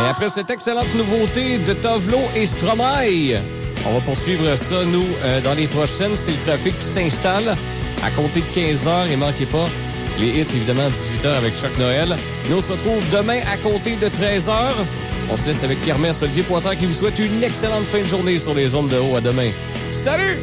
Et après cette excellente nouveauté de Tovlo et Stromae, on va poursuivre ça, nous, dans les prochaines. C'est le trafic qui s'installe à compter de 15h. Et manquez pas les hits, évidemment, à 18h avec Chuck Noël. Nous, on se retrouve demain à compter de 13h. On se laisse avec Kermesse, Olivier Pointeur qui vous souhaite une excellente fin de journée sur les ondes de haut. À demain. Salut!